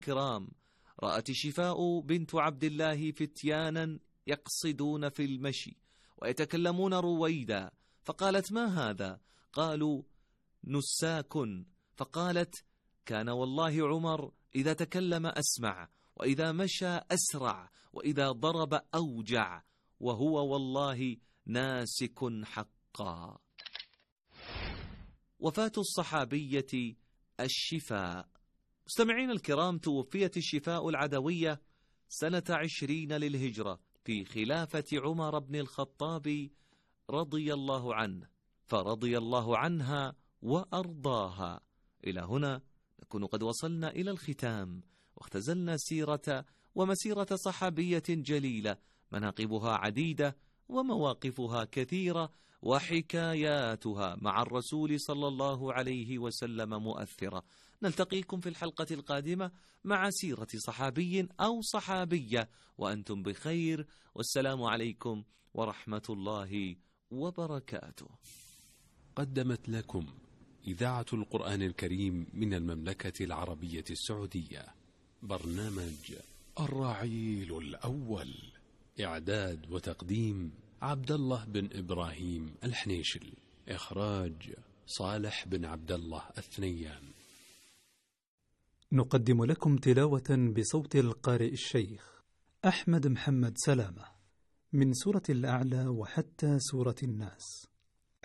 الكرام، رأت شفاء بنت عبد الله فتيانا يقصدون في المشي ويتكلمون رويدا، فقالت: ما هذا؟ قالوا: نساك. فقالت: كان والله عمر إذا تكلم أسمع، وإذا مشى أسرع، وإذا ضرب أوجع، وهو والله ناسك حقا. وفاة الصحابية الشفاء. مستمعين الكرام، توفيت الشفاء العدوية سنة 20 للهجرة في خلافة عمر بن الخطاب رضي الله عنه، فرضي الله عنها وأرضاها. إلى هنا نكون قد وصلنا إلى الختام، واختزلنا سيرة ومسيرة صحابية جليلة، مناقبها عديدة ومواقفها كثيرة، وحكاياتها مع الرسول صلى الله عليه وسلم مؤثرة. نلتقيكم في الحلقة القادمة مع سيرة صحابي أو صحابية، وأنتم بخير، والسلام عليكم ورحمة الله وبركاته. قدمت لكم إذاعة القرآن الكريم من المملكة العربية السعودية برنامج الرعيل الأول، إعداد وتقديم عبد الله بن إبراهيم الحنيشل، إخراج صالح بن عبد الله الثنيان. نقدم لكم تلاوة بصوت القارئ الشيخ أحمد محمد سلامة من سورة الأعلى وحتى سورة الناس.